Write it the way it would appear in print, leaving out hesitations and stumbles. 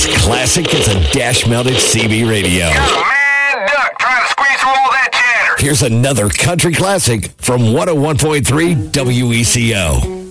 As classic as a dash-mounted CB radio. You're a mad duck trying to squeeze through all that chatter. Here's another country classic from 101.3 WECO.